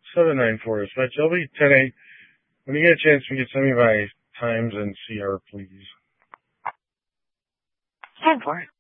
794 is fetch. I'll be 10-8. When you get a chance, you can send me my times and CR, please. 10-4.